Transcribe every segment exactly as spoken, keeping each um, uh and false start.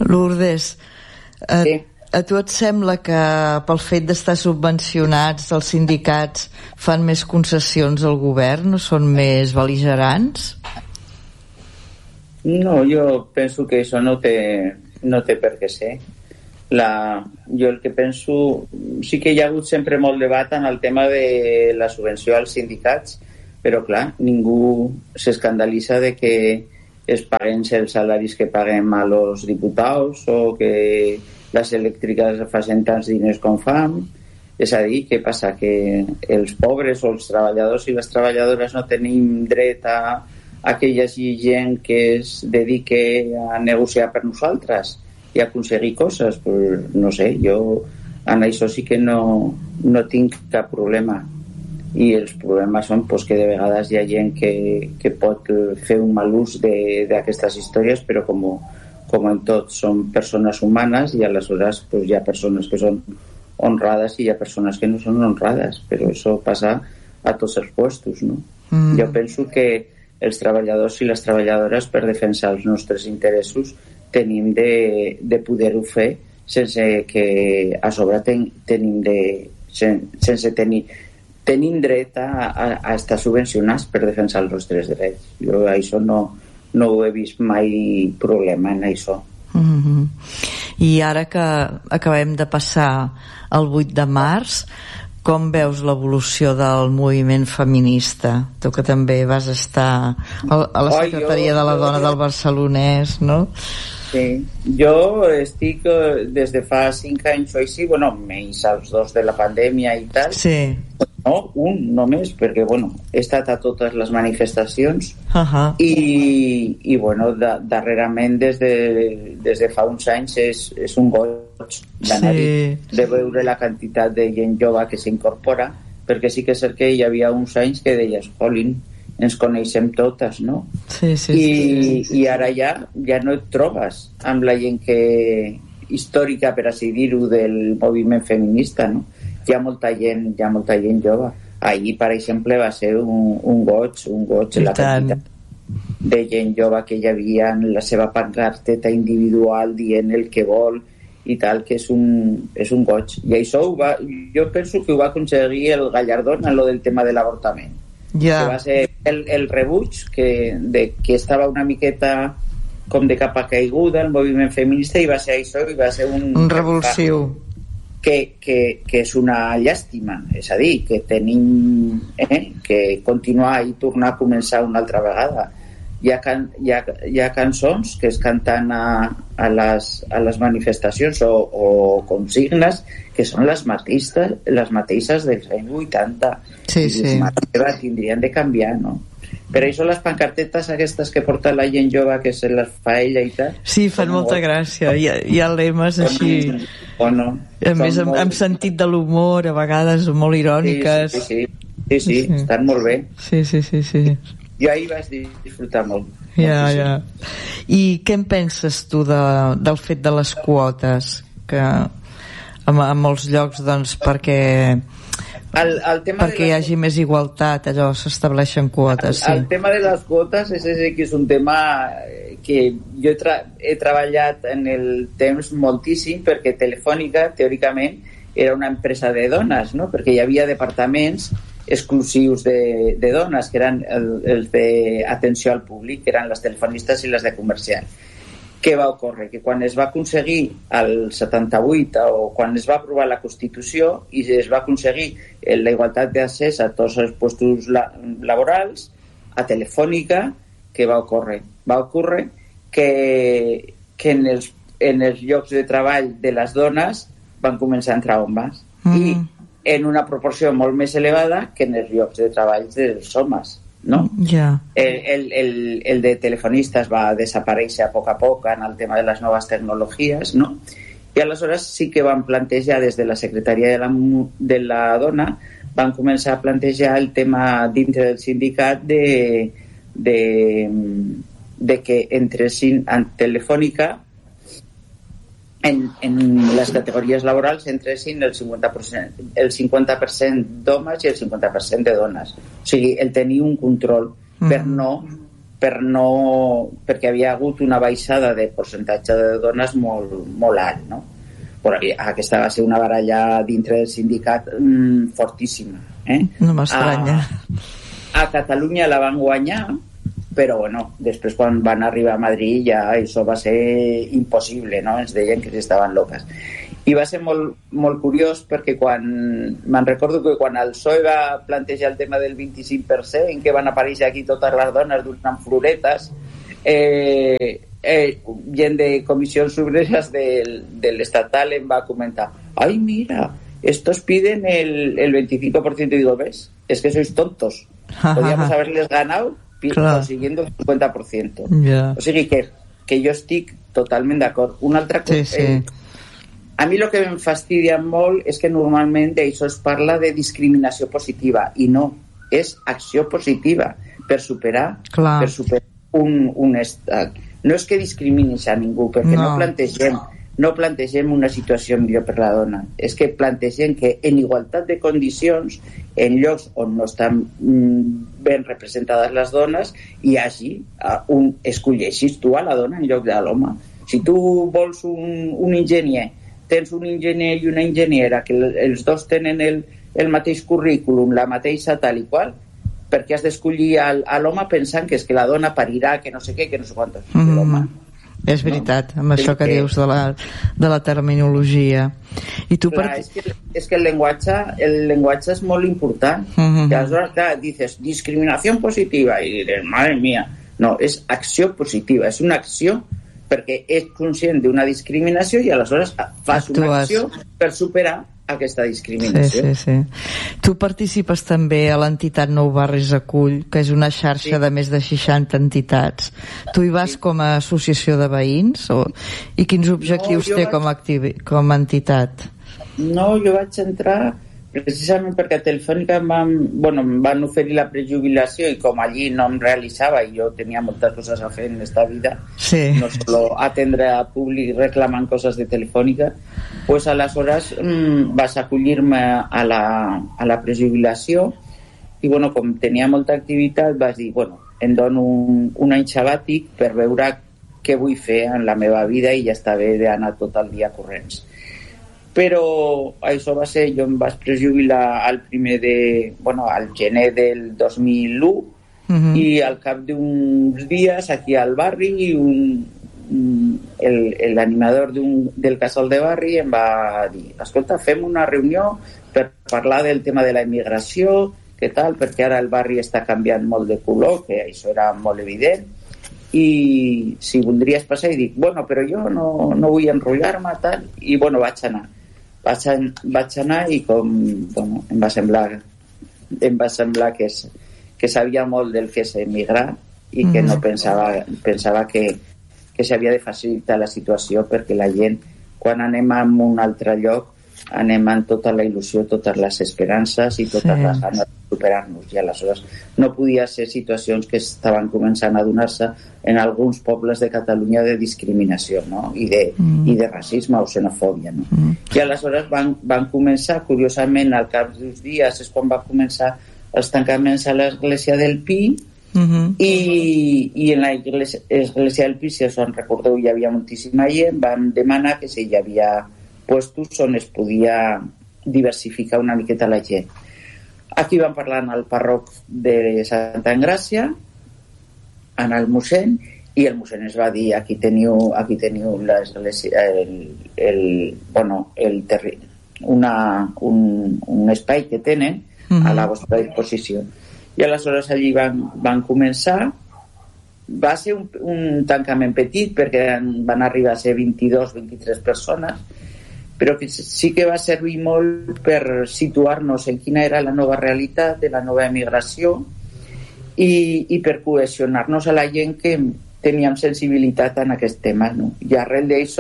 Lourdes, a, sí. a tu et sembla que pel fet d'estar subvencionats els sindicats fan més concessions al govern o són més bel·ligerants? No, jo penso que això no té, no té per què ser. La, jo el que penso, sí que hi ha hagut sempre molt debat en el tema de la subvenció als sindicats, però clar, ningú s'escandalitza de que es paguen els salaris que paguem a los diputats o que les elèctriques facin tants diners com fan. És a dir, què passa? Que els pobres o els treballadors i les treballadores no tenim dret a aquella gent que es dedique a negociar per nosaltres i a aconseguir coses? Pues no sé, jo en això sí que no, no tinc cap problema. I els problemes són pues, que de vegades hi ha gent que, que pot fer un mal ús d'aquestes històries, però com, com en tot són persones humanes i aleshores pues, hi ha persones que són honrades i hi ha persones que no són honrades, però això passa a tots els puestos, no? Mm. Jo penso que els treballadors i les treballadores, per defensar els nostres interessos, tenim de, de poder-ho fer sense que a sobre ten, tenim de sen, sense tenir tenim dret a, a, a estar subvencionats per defensar els nostres drets. Jo això no, no ho he vist mai problema en això. Mm-hmm. I ara que acabem de passar el vuit de març, com veus l'evolució del moviment feminista? Tu que també vas estar a la secretaria de la dona del Barcelonès, no? Sí, jo estic des de fa cinc anys o així, bueno, menys els dos de la pandèmia i tal. Sí. No, un només, perquè, bueno, he estat a totes les manifestacions uh-huh. i, i bueno, da, darrerament des de, des de fa uns anys és, és un goig d'anar-hi, sí. de veure la quantitat de gent jove que s'incorpora, perquè sí que és cert que hi havia uns anys que deies, jolín, ens coneixem totes, no? Sí, sí, I, sí, sí, sí. I ara ja, ja no et trobes amb la gent que històrica, per així dir-ho, del moviment feminista, no? Hi ha molta gent, hi ha molta gent jove. Ahir, per exemple, va ser un, un goig, un goig la quantitat de gent jove que hi havia en la seva pancarteta individual dient el que vol i tal, que és un, és un goig. I això ho va, jo penso que ho va aconseguir el Gallardón en lo del tema de l'avortament. Yeah. Que va ser el, el rebuig que, de, que estava una miqueta com de capa caiguda el moviment feminista, i va ser això, i va ser un... Un revulsiu. Que, que, que és una llàstima, és a dir, que tenim eh, que continuar i tornar a començar una altra vegada. Hi ha, can, hi ha, hi ha cançons que es canten a, a, les, a les manifestacions o, o consignes que són les mateixes, les mateixes dels anys vuitanta. Sí, sí. Les tindrien de canviar, no? Per això les pancartetes aquestes que porta la gent jove, que se les fa ella i tal... Sí, fan molta molt... gràcia. Hi ha, hi ha lemes així... Bueno, a més, amb, molt... amb sentit de l'humor, a vegades molt iròniques. Sí, sí, sí, sí, sí, sí, sí. Estan molt bé. Sí, sí, sí, sí. Jo ahir vaig disfrutar molt. Ja, ja. I què en penses tu de, del fet de les quotes? Que en, en molts llocs, doncs, perquè... El, el tema perquè les... hi hagi més igualtat, allò, s'estableixen quotes, sí. El, el tema de les quotes és, és que és un tema que jo he, tra he treballat en el temps moltíssim, perquè Telefònica, teòricament, era una empresa de dones, no? Perquè hi havia departaments exclusius de, de dones, que eren el, els d'atenció al públic, que eren les telefonistes i les de comercial. Què va ocórrer? Que quan es va aconseguir el setanta-vuit o quan es va aprovar la Constitució i es va aconseguir la igualtat d'accés a tots els puestos la laborals, a Telefònica, què va ocórrer? Va ocórrer que, que en, els, en els llocs de treball de les dones van començar a entrar homes mm. i en una proporció molt més elevada que en els llocs de treball dels homes, no? Yeah. El, el, el, el de telefonistes va desaparèixer a poc a poc en el tema de les noves tecnologies, no? I aleshores sí que van plantejar des de la Secretaria de la, de la Dona, van començar a plantejar el tema dintre del sindicat de, de, de que entressin en Telefònica en, en les categories laborals entressin el cinquanta per cent, el cinquanta per cent d'homes i el cinquanta per cent de dones. O sigui, el tenir un control mm. per no per no, perquè havia hagut una baixada de percentatge de dones molt, molt alt, no? Però aquesta va ser una baralla dintre del sindicat mmm, fortíssima, eh? No m'estranya. A, a Catalunya la van guanyar, però bueno, després quan van arribar a Madrid ja això va ser impossible, no? Ens deien que estaven loques. I va ser molt, molt curiós perquè quan me'n recordo que quan el P S O E va plantejar el tema del vint-i-cinc per cent, que van aparèixer aquí totes les dones donant floretes, eh, eh, gent de comissions obreres del, del estatal em va comentar, ay mira, estos piden el, el veinticinco por ciento, y digo, ¿ves? Es que sois tontos, podíamos haberles ganado consiguiendo el cincuenta por ciento. Yeah. O sigui que, que jo estic totalment d'acord. Una altra cosa, sí, sí. Eh, a mi el que em fastidia molt és que normalment d'això es parla de discriminació positiva i no, és acció positiva per superar, Clar. per superar un, un estat. No és que discriminis a ningú, perquè no, no plantegem no plantegem una situació millor per la dona, és que plantegem que en igualtat de condicions, en llocs on no estan ben representades les dones, hi hagi un, escolleixis tu a la dona en lloc de l'home. Si tu vols un, un enginyer, tens un enginyer i una enginyera, que els dos tenen el, el mateix currículum, la mateixa tal i qual, perquè has d'escollir a l'home pensant que és que la dona parirà, que no sé què, que no sé quantos. Mm. L'home és veritat, amb no? això que, que dius de la, de la terminologia. I tu clar, per... és, que, és que el llenguatge, el llenguatge és molt important. Uh-huh. I aleshores, clar, dices discriminació positiva i dius, madre mía, no, és acció positiva, és una acció perquè és conscient d'una discriminació i aleshores fas Actues. una acció per superar aquesta discriminació. Sí, sí, sí. Tu participes també a l'entitat Nou Barris Acull, que és una xarxa sí. de més de seixanta entitats. Tu hi vas sí. com a associació de veïns? O... I quins objectius no, té vaig... com, a activi... com a entitat? No, jo vaig entrar precisament perquè a Telefònica em van, bueno, em van oferir la prejubilació i com allí no em realitzava i jo tenia moltes coses a fer en esta vida, sí. no solo atendre a públic reclamant coses de Telefònica, pues aleshores mmm, vas acollir-me a la, a la prejubilació i bueno, com tenia molta activitat vas dir, bueno, em dono un, un any sabàtic per veure què vull fer en la meva vida i ja està bé d'anar tot el dia corrents. Però això va ser, jo em vaig prejubilar al primer de, bueno, al gener del dos mil u uh-huh. i al cap d'uns dies aquí al barri un, el, l'animador del casal de barri em va dir, escolta, fem una reunió per parlar del tema de la immigració, què tal, perquè ara el barri està canviant molt de color, que això era molt evident, i si voldries passar, i dic, bueno, però jo no, no vull enrotllar-me, tal, i bueno, vaig anar. Vaig, vaig anar i com bueno, em va semblar em va semblar que, és, que sabia molt del que és emigrar i que mm. no pensava, pensava que, que s'havia de facilitar la situació perquè la gent quan anem a un altre lloc anem amb tota la il·lusió, totes les esperances i totes sí. les ganes de superar-nos i aleshores no podia ser situacions que estaven començant a donar-se en alguns pobles de Catalunya de discriminació, no? I, de, mm. i de racisme o xenofòbia, no? Mm. I aleshores van, van començar, curiosament al cap d'uns dies és quan van començar els tancaments a l'església del Pi mm-hmm. i, i en l'església del Pi, si us en recordeu, hi havia moltíssima gent, van demanar que si hi havia puestos on es podia diversificar una miqueta la gent. Aquí vam parlar en el parroc de Santa Engràcia, en el mossèn, i el mossèn es va dir aquí teniu, aquí teniu l'església, el, el, bueno, el terri, una, un, un espai que tenen uh-huh. a la vostra disposició. I aleshores allí van, van començar. Va ser un, un tancament petit perquè van arribar a ser vint-i-dos vint-i-tres persones, però que sí que va servir molt per situar-nos en quina era la nova realitat de la nova emigració i, i per cohesionar-nos a la gent que teníem sensibilitat en aquest tema, no? I arrel d'això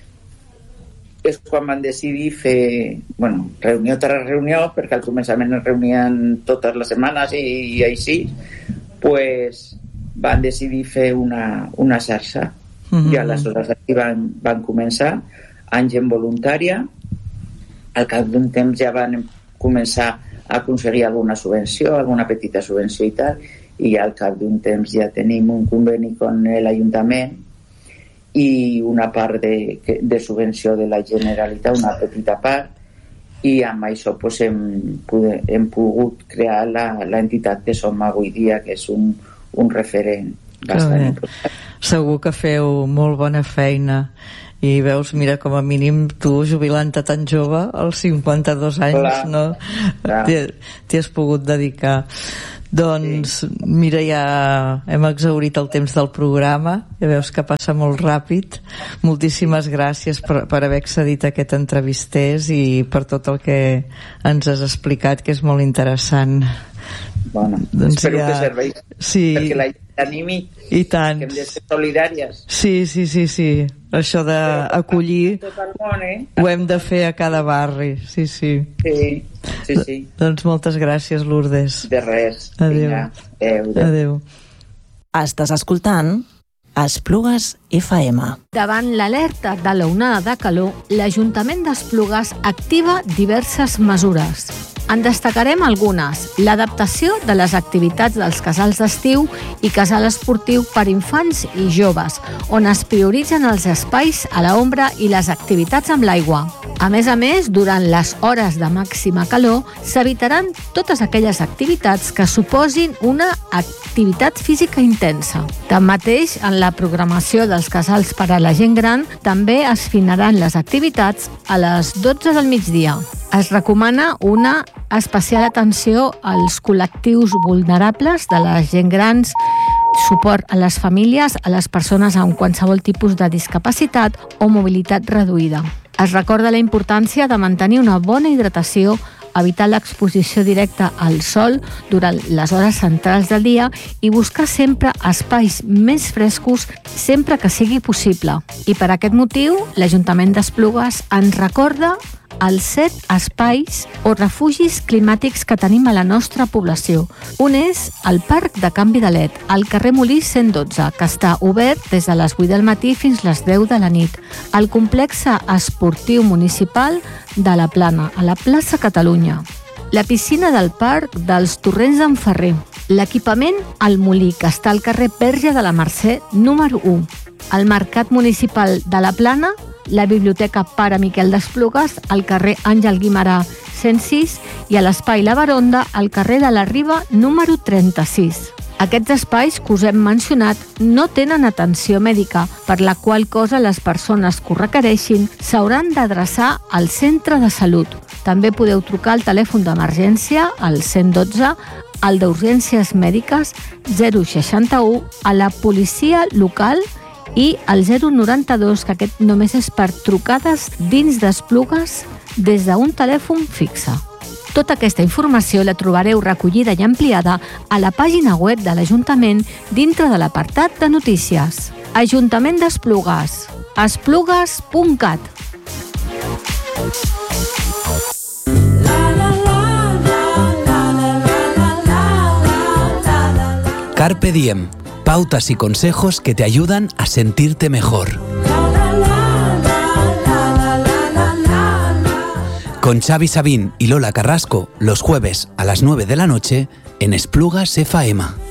és quan van decidir fer, bueno, reunió tras reunió, perquè al començament es reunien totes les setmanes i, i així, pues van decidir fer una, una xarxa uh-huh. i aleshores aquí van, van començar amb gent voluntària. Al cap d'un temps ja van començar a aconseguir alguna subvenció, alguna petita subvenció i tal, i al cap d'un temps ja tenim un conveni amb l'Ajuntament i una part de, de subvenció de la Generalitat, una petita part, i amb això pues, hem, hem pogut crear l'entitat que som avui dia, que és un, un referent bastant important. Segur que feu molt bona feina. I veus, mira, com a mínim tu jubilant-te tan jove, als cinquanta-dos anys, clar, no? T'hi has pogut dedicar. Doncs sí. Mira, ja hem exhaurit el temps del programa, ja veus que passa molt ràpid. Moltíssimes gràcies per, per haver accedit a aquest entrevisters i per tot el que ens has explicat, que és molt interessant. Bueno, doncs espero ja... que serveix, sí. Perquè la gent t'animi, i tant. Que hem de ser solidàries. Sí, sí, sí, sí. Això d'acollir eh? ho hem de fer a cada barri. Sí, sí. Sí, sí, sí. Doncs moltes gràcies, Lourdes. De res. Adéu. Adéu. Adéu. Estàs escoltant Esplugues F M. Davant l'alerta de l'onada de calor, l'Ajuntament d'Esplugues activa diverses mesures. En destacarem algunes: l'adaptació de les activitats dels casals d'estiu i casal esportiu per infants i joves, on es prioritzen els espais a l'ombra i les activitats amb l'aigua. A més a més, durant les hores de màxima calor, s'evitaran totes aquelles activitats que suposin una activitat física intensa. Tanmateix, en la programació dels casals per a la gent gran, també es finaran les activitats a les dotze del migdia. Es recomana una especial atenció als col·lectius vulnerables de les gent grans, suport a les famílies, a les persones amb qualsevol tipus de discapacitat o mobilitat reduïda. Es recorda la importància de mantenir una bona hidratació, evitar l'exposició directa al sol durant les hores centrals del dia i buscar sempre espais més frescos sempre que sigui possible. I per aquest motiu, l'Ajuntament d'Esplugues ens recorda els set espais o refugis climàtics que tenim a la nostra població. Un és el Parc de Canvi de L E D, al carrer Molí cent dotze, que està obert des de les vuit del matí fins les deu de la nit. El complex esportiu municipal de la Plana, a la plaça Catalunya. La piscina del Parc dels Torrents d'en Ferrer. L'equipament al Molí, que està al carrer Verge de la Mercè, número u. El Mercat Municipal de la Plana, la Biblioteca Pare Miquel d'Esplugues, al carrer Àngel Guimerà cent sis i a l'Espai La Baronda, al carrer de la Riba número trenta-sis. Aquests espais que us hem mencionat no tenen atenció mèdica, per la qual cosa les persones que ho requereixin s'hauran d'adreçar al centre de salut. També podeu trucar al telèfon d'emergència, al cent dotze, al d'urgències mèdiques zero seixanta-u, a la policia local i al zero noranta-dos, que aquest només és per trucades dins d'Esplugues des d'un telèfon fixe. Tota aquesta informació la trobareu recollida i ampliada a la pàgina web de l'Ajuntament dintre de l'apartat de notícies. Ajuntament d'Esplugues, esplugues punt cat. Carpe Diem. Pautas y consejos que te ayudan a sentirte mejor. Con Xavi Sabín y Lola Carrasco, los jueves a las nueve de la noche en Esplugas F M.